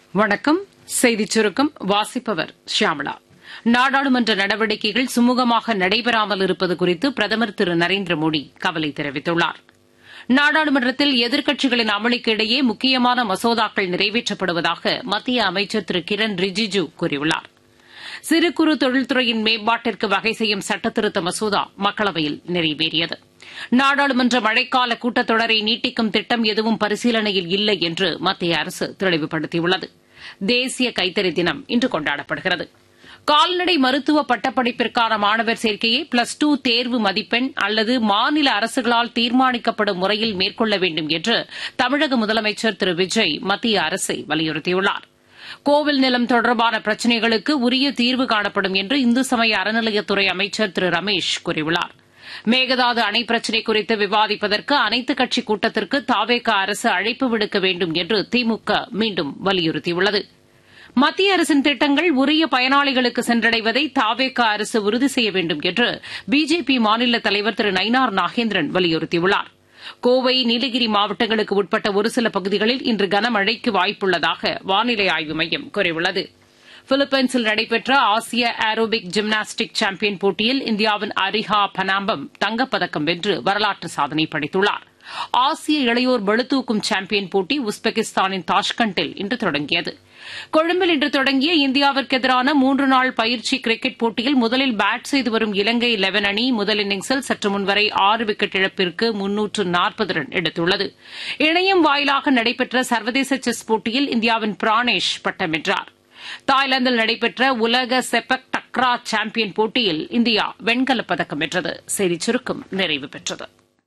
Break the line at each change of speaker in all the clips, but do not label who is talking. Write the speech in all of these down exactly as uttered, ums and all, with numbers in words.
வணக்கம். செய்திச் சுருக்கம் வாசிப்பவர் ஷியாமளா. நாடாளுமன்ற நடவடிக்கைகள் சுமூகமாக நடைபெறாமல் இருப்பது குறித்து பிரதமர் திரு நரேந்திர மோடி கவலை தெரிவித்துள்ளார். நாடாளுமன்றத்தில் எதிர்க்கட்சிகளின் அமளிக்கு இடையே முக்கியமான மசோதாக்கள் நிறைவேற்றப்படுவதாக மத்திய அமைச்சர் திரு கிரண் ரிஜிஜு கூறியுள்ளார். சிறு குறு தொழில்துறையின் மேம்பாட்டிற்கு வகை செய்யும் சட்டத்திருத்த மசோதா மக்களவையில் நிறைவேறியது. நாடாளுமன்ற மழைக்கால கூட்டத்தொடரை நீட்டிக்கும் திட்டம் எதுவும் பரிசீலனையில் இல்லை என்று மத்திய அரசு தெளிவுபடுத்தியுள்ளது. தேசிய கைத்தறி தினம் இன்று கொண்டாடப்படுகிறது. கால்நடை மருத்துவ பட்டப்படிப்பிற்கான மாணவர் சேர்க்கையை பிளஸ் டூ தேர்வு மதிப்பெண் அல்லது மாநில அரசுகளால் தீர்மானிக்கப்படும் முறையில் மேற்கொள்ள வேண்டும் என்று தமிழக முதலமைச்சர் திரு விஜய் மத்திய அரசை வலியுறுத்தியுள்ளார். கோவில் நிலம் தொடர்பான பிரச்சினைகளுக்கு உரிய தீர்வு காணப்படும் என்று இந்து சமய அறநிலையத்துறை அமைச்சர் திரு ரமேஷ் கூறியுள்ளார். மேகதாது அணை பிரச்சினை குறித்து விவாதிப்பதற்கு அனைத்துக் கட்சி கூட்டத்திற்கு தாவேக அரசு அழைப்பு விடுக்க வேண்டும் என்று திமுக மீண்டும் வலியுறுத்தியுள்ளது. மத்திய அரசின் திட்டங்கள் உரிய பயனாளிகளுக்கு சென்றடைவதை தாவேக அரசு உறுதி செய்ய வேண்டும் என்று பிஜேபி மாநில தலைவர் திரு நயினார் நாகேந்திரன் வலியுறுத்தியுள்ளார். கோவை, நீலகிரி மாவட்டங்களுக்கு உட்பட்ட ஒரு சில பகுதிகளில் இன்று கனமழைக்கு வாய்ப்புள்ளதாக வானிலை ஆய்வு மையம் கூறியுள்ளது. பிலிப்பைன்ஸில் நடைபெற்ற ஆசிய ஏரோபிக் ஜிம்னாஸ்டிக் சாம்பியன் போட்டியில் இந்தியாவின் அரிஹா பனாம்பம் தங்கப்பதக்கம் வென்று வரலாற்று சாதனை படைத்துள்ளார். ஆசிய இளையோர் பளுதூக்கும் சாம்பியன் போட்டி உஸ்பெகிஸ்தானின் தாஷ்கண்டில் இன்று தொடங்கியது. கொழும்பில் இன்று தொடங்கிய இந்தியாவிற்கு எதிரான மூன்று நாள் பயிற்சி கிரிக்கெட் போட்டியில் முதலில் பேட் செய்து வரும் இலங்கை லெவன் அணி முதல் இன்னிங்ஸில் சற்று முன்வரை ஆறு விக்கெட் இழப்பிற்கு முன்னூற்று நாற்பது ரன் எடுத்துள்ளது. இணையம் வாயிலாக நடைபெற்ற சர்வதேச செஸ் போட்டியில் இந்தியாவின் பிரானேஷ் பட்டம் வென்றார். தாய்லாந்தில் நடைபெற்ற உலக செபக் டக்ரா சாம்பியன் போட்டியில் இந்தியா வெண்கலப் பதக்கம் வென்றது. செய்திச் சுருக்கம் நிறைவு பெற்றது.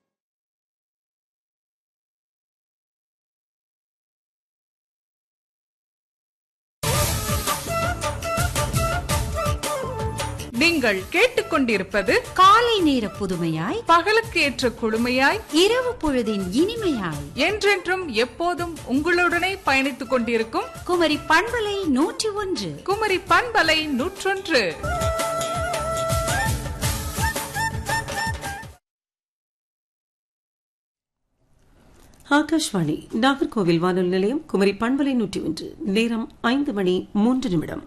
நீங்கள் கேட்டுக்கொண்டிருப்பது
காலை நேர புதுமையாய்,
பகலுக்கு ஏற்ற குழுமையாய்,
இரவு பொழுதின் இனிமையாய்,
என்றென்றும் எப்போதும் உங்களுடனே பயணித்துக் கொண்டிருக்கும்
குமரி பண்பலை நூற்றி ஒன்று.
குமரி பண்பலை நூற்றொன்று.
ஆகாஷ்வாணி நாகர்கோவில் வானொலி நிலையம், குமரி பண்பலை நூற்றி ஒன்று. நேரம் ஐந்து மணி மூன்று நிமிடம்.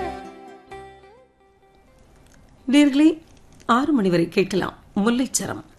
நேர்களே, ஆறு மணி வரை கேட்கலாம் முல்லைச்சரம்.